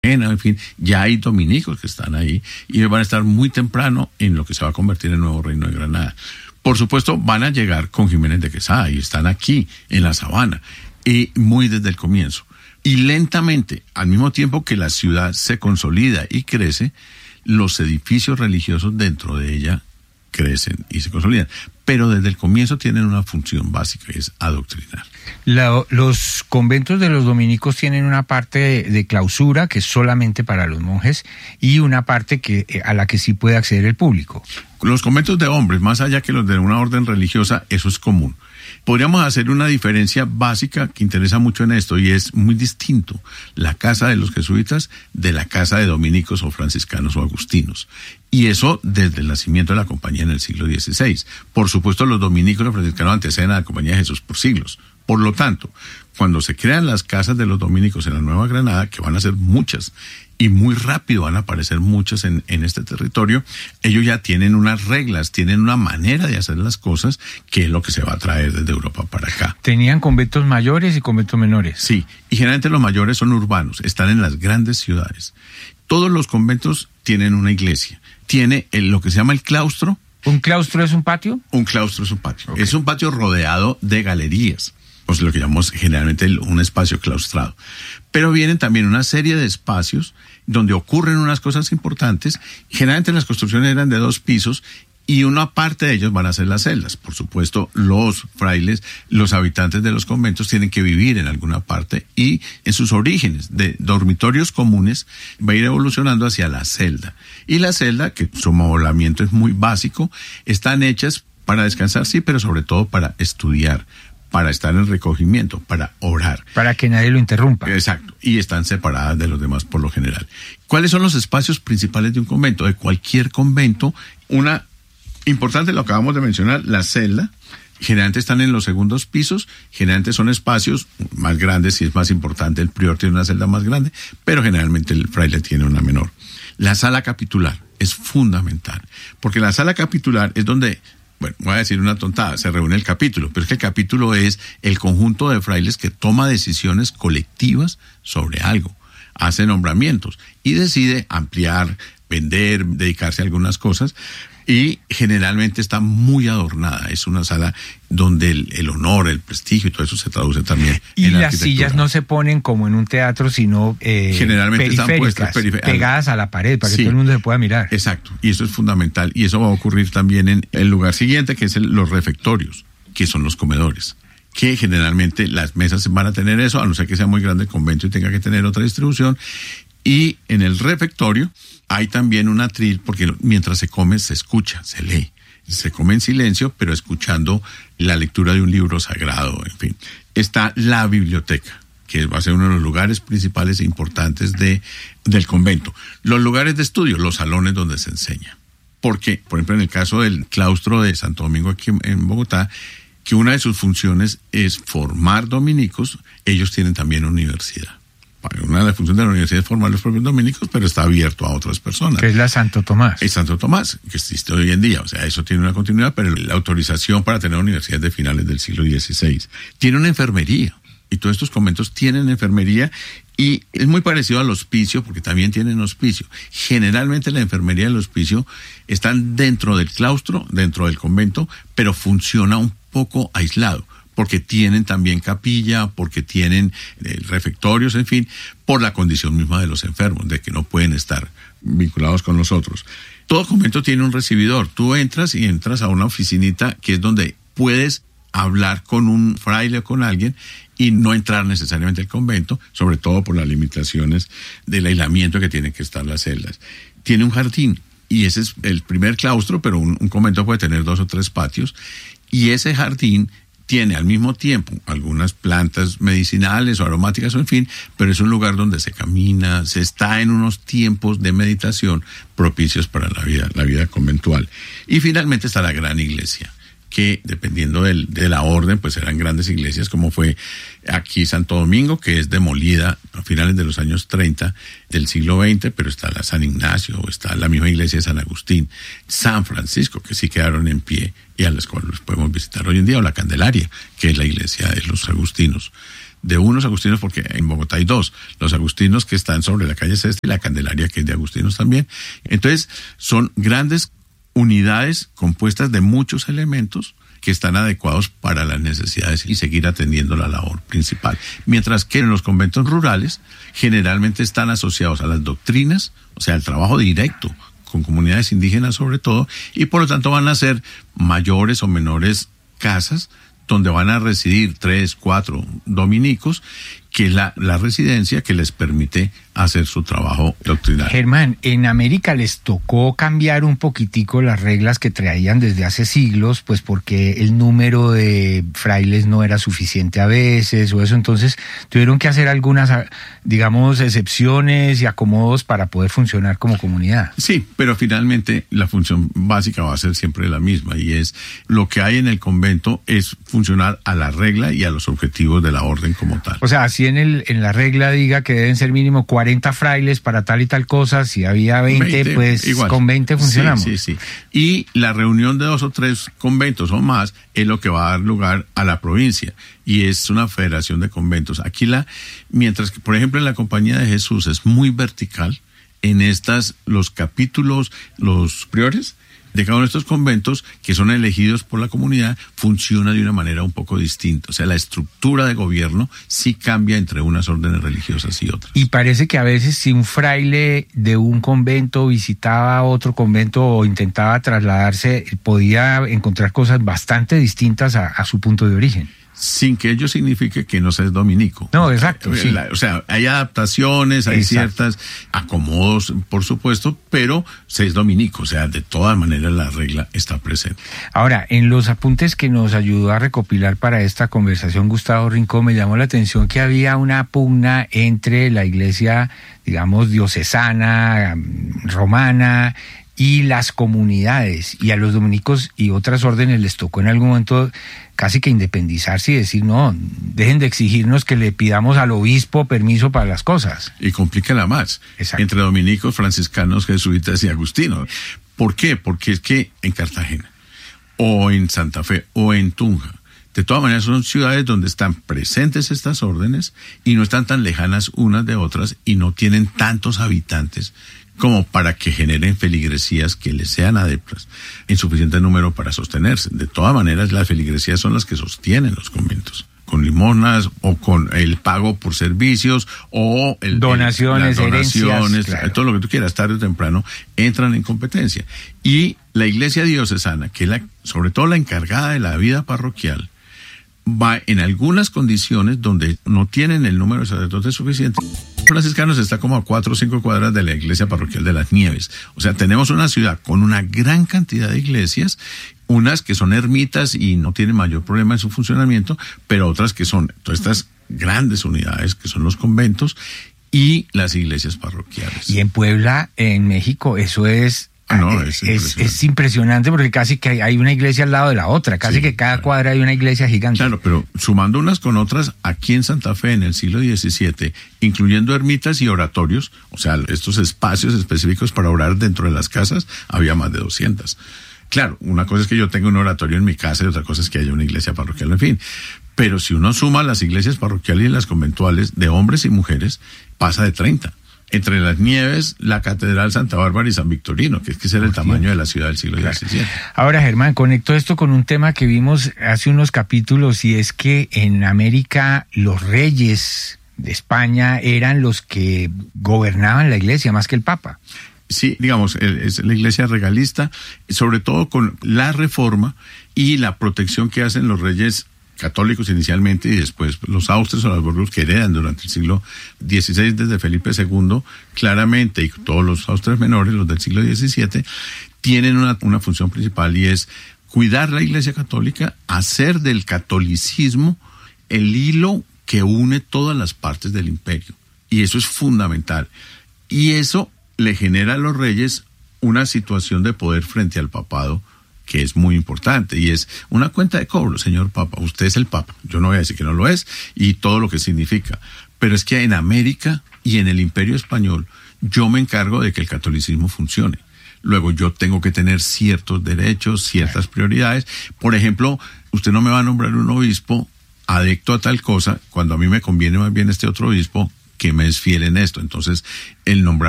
en fin, ya hay dominicos que están ahí y van a estar muy temprano en lo que se va a convertir en el nuevo Reino de Granada. Por supuesto, van a llegar con Jiménez de Quesada y están aquí, en la Sabana, y muy desde el comienzo. Y lentamente, al mismo tiempo que la ciudad se consolida y crece, los edificios religiosos dentro de ella crecen y se consolidan. Pero desde el comienzo tienen una función básica, y es adoctrinar. Los conventos de los dominicos tienen una parte de clausura que es solamente para los monjes y una parte a la que sí puede acceder el público. Los conventos de hombres, más allá que los de una orden religiosa, eso es común. Podríamos hacer una diferencia básica que interesa mucho en esto, y es muy distinto la casa de los jesuitas de la casa de dominicos o franciscanos o agustinos. Y eso desde el nacimiento de la compañía en el siglo XVI. Por supuesto, los dominicos y los franciscanos anteceden a la compañía de Jesús por siglos. Por lo tanto, cuando se crean las casas de los dominicos en la Nueva Granada, que van a ser muchas, y muy rápido van a aparecer muchas en este territorio, ellos ya tienen unas reglas, tienen una manera de hacer las cosas, que es lo que se va a traer desde Europa para acá. ¿Tenían conventos mayores y conventos menores? Sí, y generalmente los mayores son urbanos, están en las grandes ciudades. Todos los conventos tienen una iglesia, tiene lo que se llama el claustro. ¿Un claustro es un patio? Un claustro es un patio. Okay. Es un patio rodeado de galerías, pues lo que llamamos generalmente un espacio claustrado. Pero vienen también una serie de espacios donde ocurren unas cosas importantes. Generalmente las construcciones eran de 2 pisos y una parte de ellos van a ser las celdas. Por supuesto, los frailes, los habitantes de los conventos tienen que vivir en alguna parte, y en sus orígenes de dormitorios comunes va a ir evolucionando hacia la celda. Y la celda, que su amoblamiento es muy básico, están hechas para descansar, sí, pero sobre todo para estudiar, para estar en recogimiento, para orar. Para que nadie lo interrumpa. Exacto, y están separadas de los demás por lo general. ¿Cuáles son los espacios principales de un convento? De cualquier convento, una importante, lo acabamos de mencionar, la celda. Generalmente están en los segundos pisos, generalmente son espacios más grandes, si es más importante, el prior tiene una celda más grande, pero generalmente el fraile tiene una menor. La sala capitular es fundamental, porque la sala capitular es donde, bueno, voy a decir una tontada, se reúne el capítulo, pero es que el capítulo es el conjunto de frailes que toma decisiones colectivas sobre algo, hace nombramientos y decide ampliar, vender, dedicarse a algunas cosas, y generalmente está muy adornada. Es una sala donde el honor, el prestigio y todo eso se traduce también y en la las sillas no se ponen como en un teatro, sino generalmente están puestas pegadas a la pared para que sí, todo el mundo se pueda mirar. Exacto, y eso es fundamental, y eso va a ocurrir también en el lugar siguiente, que es los refectorios, que son los comedores, que generalmente las mesas van a tener eso, a no ser que sea muy grande el convento y tenga que tener otra distribución. Y en el refectorio hay también un atril, porque mientras se come se escucha, se lee. Se come en silencio, pero escuchando la lectura de un libro sagrado, en fin. Está la biblioteca, que va a ser uno de los lugares principales e importantes del convento. Los lugares de estudio, los salones donde se enseña. Porque, por ejemplo, en el caso del claustro de Santo Domingo aquí en Bogotá, que una de sus funciones es formar dominicos, ellos tienen también universidad. Una de las funciones de la universidad es formar los propios dominicos, pero está abierto a otras personas. Que es la Santo Tomás. Es Santo Tomás, que existe hoy en día. O sea, eso tiene una continuidad, pero la autorización para tener universidades de finales del siglo XVI. Tiene una enfermería, y todos estos conventos tienen enfermería, y es muy parecido al hospicio, porque también tienen hospicio. Generalmente la enfermería y el hospicio están dentro del claustro, dentro del convento, pero funciona un poco aislado, porque tienen también capilla, porque tienen refectorios, en fin, por la condición misma de los enfermos, de que no pueden estar vinculados con nosotros. Todo convento tiene un recibidor. Tú entras a una oficinita que es donde puedes hablar con un fraile o con alguien y no entrar necesariamente al convento, sobre todo por las limitaciones del aislamiento que tienen que estar las celdas. Tiene un jardín, y ese es el primer claustro, pero un convento puede tener 2 o 3 patios, y ese jardín tiene al mismo tiempo algunas plantas medicinales o aromáticas, o en fin, pero es un lugar donde se camina, se está en unos tiempos de meditación propicios para la vida conventual. Y finalmente está la gran iglesia, que dependiendo de la orden, pues eran grandes iglesias, como fue aquí Santo Domingo, que es demolida a finales de los años 30 del siglo XX, pero está la San Ignacio, está la misma iglesia de San Agustín, San Francisco, que sí quedaron en pie y a las cuales podemos visitar hoy en día, o la Candelaria, que es la iglesia de los agustinos. de unos agustinos, porque en Bogotá hay dos, los agustinos que están sobre la calle Cesta y la Candelaria, que es de agustinos también. Entonces, son grandes unidades compuestas de muchos elementos que están adecuados para las necesidades y seguir atendiendo la labor principal. Mientras que en los conventos rurales generalmente están asociados a las doctrinas, o sea, el trabajo directo con comunidades indígenas sobre todo, y por lo tanto van a ser mayores o menores casas donde van a residir 3, 4 dominicos, que es la residencia que les permite hacer su trabajo doctrinal. Germán, en América les tocó cambiar un poquitico las reglas que traían desde hace siglos, pues porque el número de frailes no era suficiente a veces o eso, entonces tuvieron que hacer algunas, digamos, excepciones y acomodos para poder funcionar como comunidad. Sí, pero finalmente la función básica va a ser siempre la misma, y es lo que hay en el convento es funcionar a la regla y a los objetivos de la orden como tal. O sea, si en la regla diga que deben ser mínimo 40 frailes para tal y tal cosa, si había 20 pues igual. Con 20 funcionamos. Sí. Y la reunión de 2 o 3 conventos o más es lo que va a dar lugar a la provincia, y es una federación de conventos. Aquí mientras que, por ejemplo, en la Compañía de Jesús es muy vertical, en los capítulos, los priores de cada uno de estos conventos, que son elegidos por la comunidad, funciona de una manera un poco distinta. O sea, la estructura de gobierno sí cambia entre unas órdenes religiosas y otras. Y parece que a veces si un fraile de un convento visitaba otro convento o intentaba trasladarse, podía encontrar cosas bastante distintas a su punto de origen. Sin que ello signifique que no se es dominico. No, exacto. Sí. O sea, hay adaptaciones, hay ciertas acomodos, por supuesto, pero se es dominico. O sea, de todas maneras la regla está presente. Ahora, en los apuntes que nos ayudó a recopilar para esta conversación Gustavo Rincón, me llamó la atención que había una pugna entre la iglesia, digamos, diocesana, romana, y las comunidades, y a los dominicos y otras órdenes les tocó en algún momento casi que independizarse y decir, no, dejen de exigirnos que le pidamos al obispo permiso para las cosas. Y complícala más. Exacto. Entre dominicos, franciscanos, jesuitas y agustinos. ¿Por qué? Porque es que en Cartagena, o en Santa Fe, o en Tunja, de todas maneras son ciudades donde están presentes estas órdenes y no están tan lejanas unas de otras y no tienen tantos habitantes como para que generen feligresías que les sean adeptas en suficiente número para sostenerse. De todas maneras, las feligresías son las que sostienen los conventos, con limosnas o con el pago por servicios o donaciones, herencias, claro. Todo lo que tú quieras, tarde o temprano, entran en competencia. Y la iglesia diocesana, que es sobre todo la encargada de la vida parroquial, va en algunas condiciones donde no tienen el número de sacerdotes suficiente. Franciscanos está como a 4 o 5 cuadras de la iglesia parroquial de Las Nieves. O sea, tenemos una ciudad con una gran cantidad de iglesias, unas que son ermitas y no tienen mayor problema en su funcionamiento, pero otras que son todas estas grandes unidades que son los conventos y las iglesias parroquiales. Y en Puebla, en México, eso es... No, es impresionante porque casi que hay una iglesia al lado de la otra, casi que cada cuadra hay una iglesia gigante. Claro, pero sumando unas con otras, aquí en Santa Fe en el siglo XVII, incluyendo ermitas y oratorios, o sea, estos espacios específicos para orar dentro de las casas, había más de 200. Claro, una cosa es que yo tenga un oratorio en mi casa y otra cosa es que haya una iglesia parroquial, en fin. Pero si uno suma las iglesias parroquiales y las conventuales de hombres y mujeres, pasa de 30. Entre Las Nieves, la Catedral Santa Bárbara y San Victorino, que es que ese era el tamaño de la ciudad del siglo XVII. Ahora, Germán, conecto esto con un tema que vimos hace unos capítulos, y es que en América los reyes de España eran los que gobernaban la iglesia más que el Papa. Sí, digamos, es la iglesia regalista, sobre todo con la reforma y la protección que hacen los reyes católicos inicialmente y después los austrias o los Habsburgos que heredan durante el siglo XVI desde Felipe II, claramente, y todos los austrias menores, los del siglo XVII, tienen una función principal y es cuidar la iglesia católica, hacer del catolicismo el hilo que une todas las partes del imperio. Y eso es fundamental. Y eso le genera a los reyes una situación de poder frente al papado que es muy importante, y es una cuenta de cobro, señor Papa. Usted es el Papa, yo no voy a decir que no lo es, y todo lo que significa. Pero es que en América y en el Imperio Español, yo me encargo de que el catolicismo funcione. Luego yo tengo que tener ciertos derechos, ciertas prioridades. Por ejemplo, usted no me va a nombrar un obispo adecto a tal cosa, cuando a mí me conviene más bien este otro obispo que me es fiel en esto. Entonces, el nombrar